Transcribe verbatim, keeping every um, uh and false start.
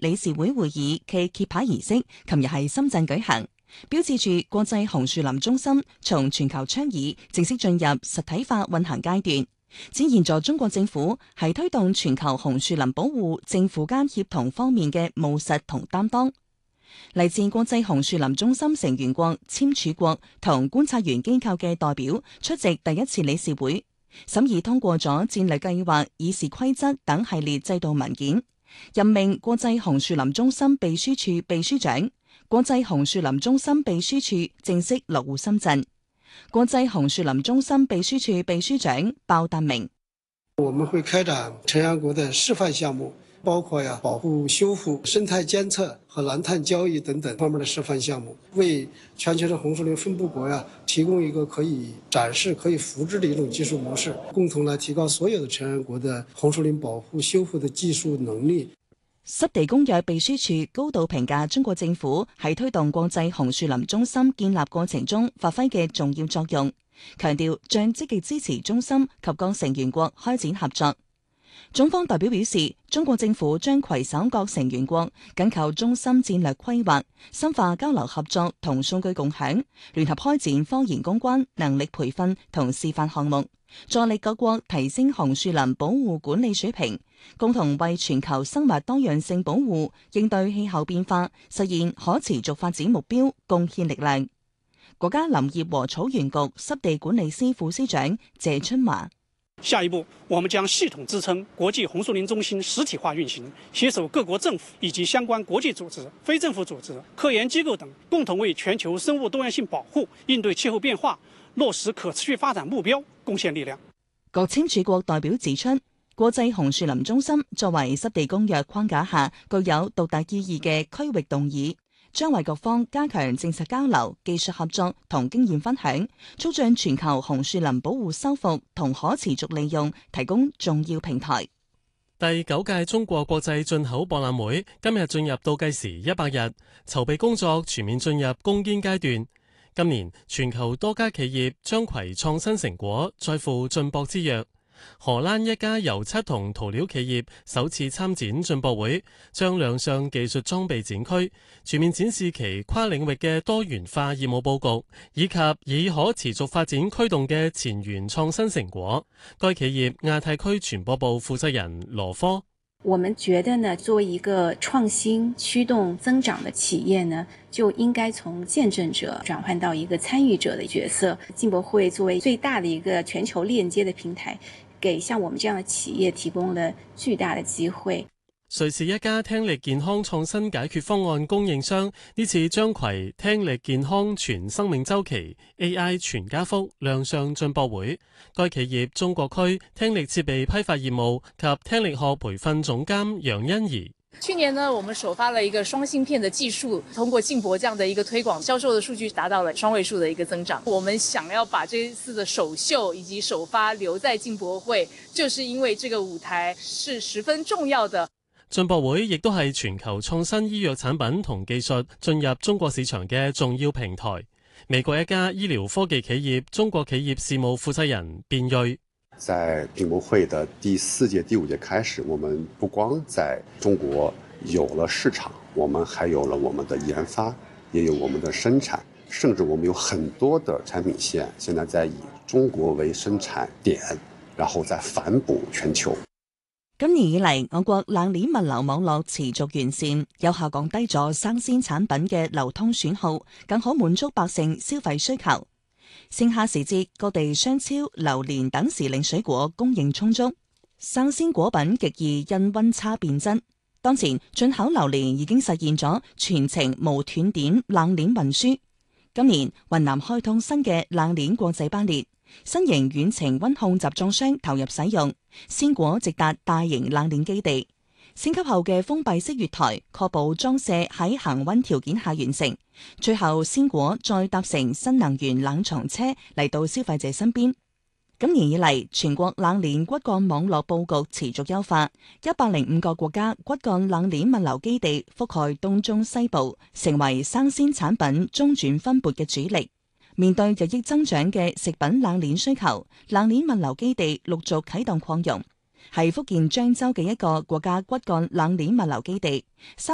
理事會會議暨揭牌儀式，琴日喺深圳舉行，標誌住國際紅樹林中心從全球倡議正式進入實體化運行階段，展現咗中國政府喺推動全球紅樹林保護政府間協同方面嘅務實同擔當。嚟自國際紅樹林中心成員國、簽署國同觀察員機構嘅代表出席第一次理事會，審議通過咗戰略計劃、議事規則等系列制度文件，任命國際紅樹林中心秘書處秘書長。國際紅樹林中心秘書處正式落戶深圳。國際紅樹林中心秘書處秘書長鮑達明： 我們會開展成員國的示範項目，包括呀保護、修復、生態監測和藍碳交易等等方面的示範項目，為全球的紅樹林分布國呀提供一個可以展示、可以複製的一種技術模式，共同來提高所有的成員國的紅樹林保護、修復的技術能力。 濕地公約秘書處高度評價中國政府喺推動國際紅樹林中心建立過程中發揮嘅重要作用，強調將積極支持中心及各成員國開展合作。中方代表表示，中國政府將攜手各成員國，緊扣中心戰略規劃，深化交流合作同數據共享，聯合開展科研攻關、能力培訓同示範項目，助力各國提升紅樹林保護管理水平，共同為全球生物多樣性保護、應對氣候變化、實現可持續發展目標貢獻力量。國家林業和草原局濕地管理司副司長謝春華： 下一步，我們將系統支撐國際紅樹林中心實體化運行，攜手各國政府以及相關國際組織、非政府組織、科研機構等，共同為全球生物多樣性保護、應對氣候變化、落實可持續發展目標貢獻力量。 各簽署國代表指出，國際紅樹林中心作為濕地公約框架下具有獨特意義嘅區域動議，將為各方加強政策交流、技術合作同經驗分享，促進全球紅樹林保護修復同可持續利用提供重要平台。 第九屆中國國際進口博覽會今日進入倒計時一百日，籌備工作全面進入攻堅階段。今年全球多家企業將攜創新成果，再赴進博之約。荷蘭一家油漆同塗料企業首次參展進博會，將亮相技術裝備展區，全面展示其跨領域嘅多元化業務佈局，以及以可持續發展驅動嘅前沿創新成果。該企業亞太區傳播部負責人羅科： 我們覺得呢，作為一個創新驅動增長的企業呢，就應該從見證者轉換到一個參與者的角色。進博會作為最大的一個全球鏈接的平台，給像我們這樣的企業提供了巨大的機會。 瑞士一家聽力健康創新解決方案供應商呢次將攜聽力健康全生命週期 A I 全家福亮相進博會。該企業中國區聽力設備批發業務及聽力學培訓總監楊欣怡： 去年呢，我們首發了一個雙芯片的技術，通過進博這樣的一個推廣，銷售的數據達到了雙位數的一個增長。我們想要把這一次的首秀以及首發留在進博會，就是因為這個舞台是十分重要的。 進博會亦都係全球創新醫藥產品同技術進入中國市場嘅重要平台。美國一家醫療科技企業中國企業事務負責人卞瑞： 在進博會的第四屆、第五屆開始，我們不光在中國有了市場，我們還有了我們的研發，也有我們的生產，甚至我們有很多的產品線，現在在以中國為生產點，然後再反哺全球。 今年以嚟，我國冷鏈物流網絡持續完善，有效降低咗生鮮產品嘅流通損耗，更可滿足百姓消費需求。盛夏時節，各地香蕉、榴蓮等時令水果供應充足，生鮮果品極易因溫差變質。當前進口榴蓮已經實現咗全程無斷點冷鏈運輸。今年雲南開通新嘅冷鏈國際班列，新型遠程溫控集裝箱投入使用，鮮果直達大型冷鏈基地。升級後嘅封閉式月台，確保裝卸喺恒溫條件下完成。最後鮮果再搭乘新能源冷藏車嚟到消費者身邊。今年以嚟，全國冷鏈骨幹網絡佈局持續優化，一百零五個國家骨幹冷鏈物流基地覆蓋東中西部，成為生鮮產品中轉分撥嘅主力。面對日益增長嘅食品冷鏈需求，冷鏈物流基地陸續啟動擴容，係福建漳州嘅一個國家骨幹冷鏈物流基地。